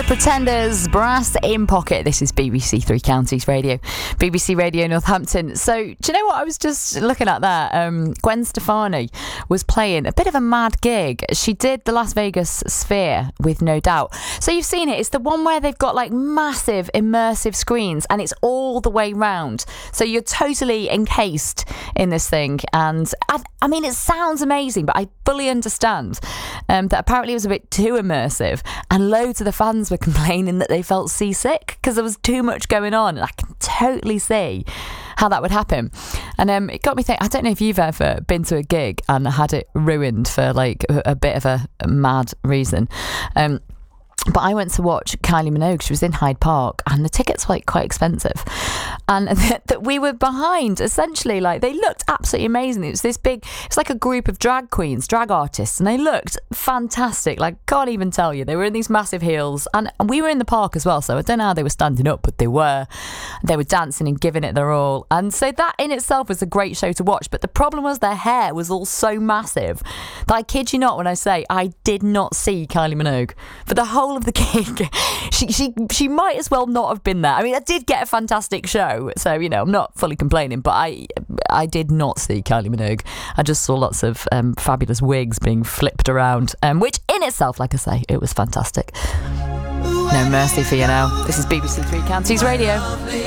Pretenders, Brass in Pocket. This is BBC Three Counties Radio, BBC Radio Northampton. So, do you know what I was just looking at there? Gwen Stefani was playing a bit of a mad gig. She did the Las Vegas Sphere with No Doubt. So you've seen it. It's the one where they've got like massive immersive screens and it's all the way round. So you're totally encased in this thing. And I mean, it sounds amazing, but I fully understand that apparently it was a bit too immersive and loads of the fans were complaining that they felt seasick because there was too much going on, and I can totally see how that would happen. And it got me thinking, I don't know if you've ever been to a gig and had it ruined for like a bit of a mad reason. But I went to watch Kylie Minogue. She was in Hyde Park and the tickets were like quite expensive. And that we were behind, essentially, like they looked absolutely amazing. It was this big, it's like a group of drag queens, drag artists, and they looked fantastic. Like, can't even tell you. They were in these massive heels and we were in the park as well. So I don't know how they were standing up, but they were dancing and giving it their all. And so that in itself was a great show to watch. But the problem was their hair was all so massive that I kid you not when I say I did not see Kylie Minogue for the whole of the gig. She might as well not have been there. I mean, I did get a fantastic show, so you know I'm not fully complaining, but I did not see Kylie Minogue. I just saw lots of fabulous wigs being flipped around, which in itself, like I say, it was fantastic. No mercy for you now. This is BBC Three Counties Radio.